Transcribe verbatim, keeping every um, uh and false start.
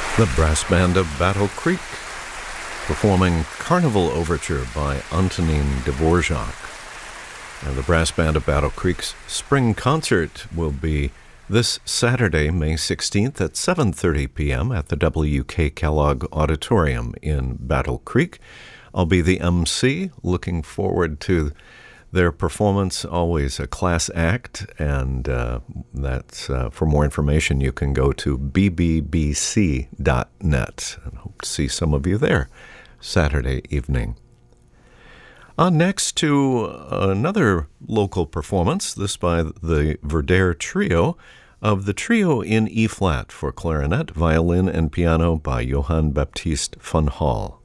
The brass band of Battle Creek performing Carnival Overture by Antonin Dvorak. And the brass band of Battle Creek's spring concert will be this Saturday, May sixteenth at seven thirty p.m. at the W K Kellogg Auditorium in Battle Creek. I'll be the M C. Looking forward to their performance, always a class act, and uh, that's uh, for more information you can go to b b b c dot net, and hope to see some of you there Saturday evening. On next to another local performance, this by the Verder Trio, of the Trio in E-flat for clarinet, violin, and piano by Johann Baptist von Hall.